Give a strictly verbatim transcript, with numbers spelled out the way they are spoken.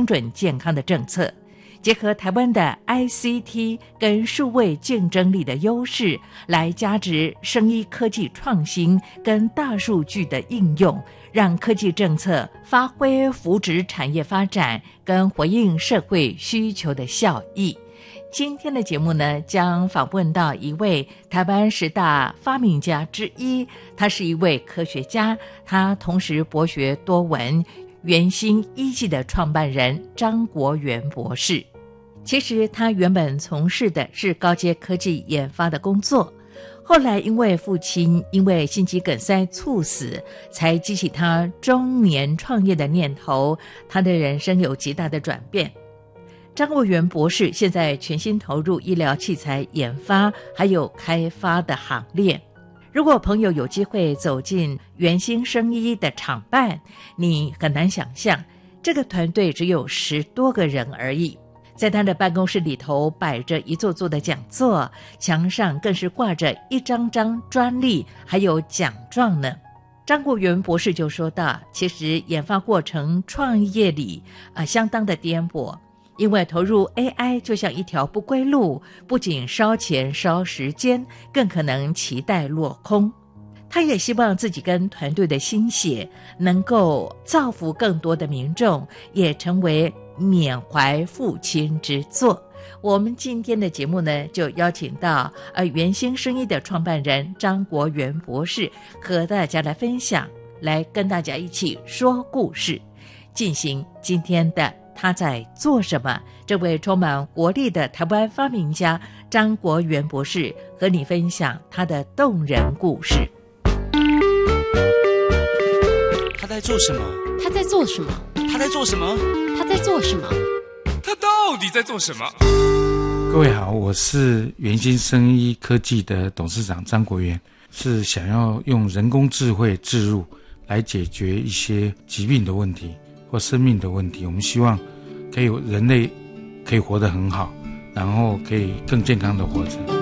准健康的政策，结合台湾的 I C T 跟数位竞争力的优势，来加值生医科技创新跟大数据的应用，让科技政策发挥扶植产业发展跟回应社会需求的效益。今天的节目呢，将访问到一位台湾十大发明家之一，他是一位科学家，他同时博学多闻，元兴医技的创办人张国源博士。其实他原本从事的是高阶科技研发的工作，后来因为父亲因为心肌梗塞猝死，才激起他中年创业的念头，他的人生有极大的转变。张国源博士现在全心投入医疗器材研发还有开发的行列。如果朋友有机会走进元兴生医的厂办，你很难想象这个团队只有十多个人而已。在他的办公室里头摆着一座座的讲座，墙上更是挂着一张张专利还有奖状呢。张国源博士就说到，其实研发过程创业里啊、呃、相当的颠簸，因为投入 A I 就像一条不归路，不仅烧钱烧时间，更可能期待落空。他也希望自己跟团队的心血能够造福更多的民众，也成为缅怀父亲之作。我们今天的节目呢，就邀请到呃元兴生医的创办人张国源博士，和大家来分享，来跟大家一起说故事，进行今天的他在做什么。这位充满活力的台湾发明家张国源博士和你分享他的动人故事。 他在做什么？ 他在做什么？ 他在做什么？ 他在做什么？ 他到底在做什么？ 各位好，我是元兴生医科技的董事长张国源，是想要用人工智慧置入来解决一些疾病的问题或生命的问题。我们希望可以有人类可以活得很好，然后可以更健康的活着。